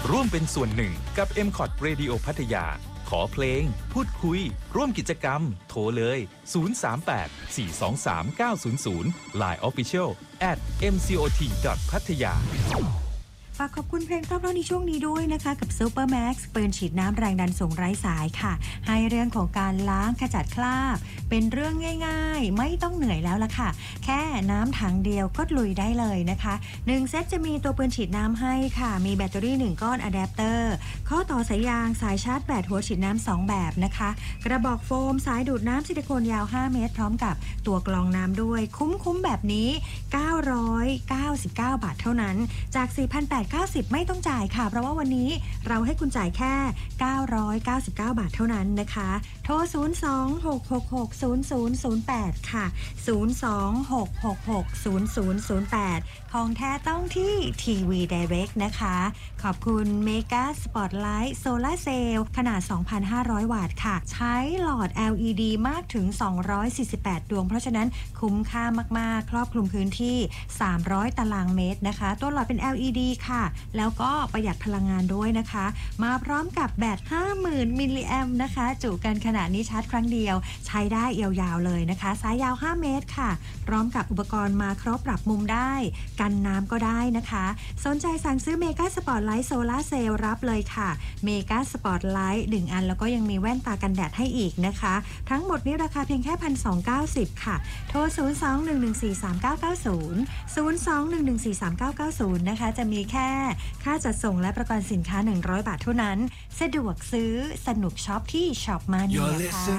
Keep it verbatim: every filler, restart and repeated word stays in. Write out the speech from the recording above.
ร่วมเป็นส่วนหนึ่งกับ เอ็ม คอท Radio พัทยาขอเพลงพูดคุยร่วมกิจกรรมโทรเลยศูนย์ สาม แปด สี่ สอง สาม เก้า ศูนย์ ศูนย์ ไลน์ Official at เอ็ม ซี โอ ที ดอท พัทยาฝากขอบคุณเพลงเพราะๆในช่วงนี้ด้วยนะคะกับ Super Max ปืนฉีดน้ำแรงดันสูงไร้สายค่ะให้เรื่องของการล้างขจัดคราบเป็นเรื่องง่ายๆไม่ต้องเหนื่อยแล้วล่ะค่ะแค่น้ำถังเดียวก็ลุยได้เลยนะคะหนึ่งเซตจะมีตัวปืนฉีดน้ำให้ค่ะมีแบตเตอรี่หนึ่งก้อนอะแดปเตอร์ข้อต่อสายยางสายชาร์จแบตหัวฉีดน้ำสองแบบนะคะกระบอกโฟมสายดูดน้ำซิลิโคนยาวห้าเมตรพร้อมกับตัวกรองน้ำด้วยคุ้มๆแบบนี้เก้าร้อยเก้าสิบเก้าบาทเท่านั้นจาก สี่พันแปดร้อยเก้าสิบ ไม่ต้องจ่ายค่ะเพราะว่าวันนี้เราให้คุณจ่ายแค่เก้าร้อยเก้าสิบเก้าบาทเท่านั้นนะคะโทรศูนย์ สอง หก หก หก ศูนย์ ศูนย์ ศูนย์ แปดค่ะศูนย์ สอง หก หก หก ศูนย์ ศูนย์ ศูนย์ แปดของแท้ต้องที่ ที วี Direct นะคะขอบคุณ Mega Spotlight Solar Cell ขนาด สองพันห้าร้อย วัตต์ค่ะใช้หลอด แอล อี ดี มากถึงสองร้อยสี่สิบแปดดวงเพราะฉะนั้นคุ้มค่ามากๆครอบคลุมพื้นที่สามร้อยตารางเมตรนะคะตัวหลอดเป็น แอล อี ดี ค่ะแล้วก็ประหยัดพลังงานด้วยนะคะมาพร้อมกับแบต ห้าหมื่น มิลลิแอมป์นะคะจุกันขนาดนี้ชาร์จครั้งเดียวใช้ได้ยาวๆเลยนะคะสายยาวห้าเมตรค่ะพร้อมกับอุปกรณ์มาครบปรับมุมได้กันน้ำก็ได้นะคะสนใจสั่งซื้อ Mega Spotlight Solar Cell รับเลยค่ะ Mega Spotlight หนึ่งอันแล้วก็ยังมีแว่นตากันแดดให้อีกนะคะทั้งหมดนี้ราคาเพียงแค่ หนึ่งพันสองร้อยเก้าสิบ ค่ะโทรศูนย์ สอง หนึ่ง หนึ่ง สี่ สาม เก้า เก้า ศูนย์ ศูนย์ สอง หนึ่ง หนึ่ง สี่ สาม เก้า เก้า ศูนย์นะคะจะมีแค่ค่าจัดส่งและประกันสินค้าหนึ่งร้อยบาทเท่านั้นสะดวกซื้อสนุกช็อปที่ช็อปมานีค่ะ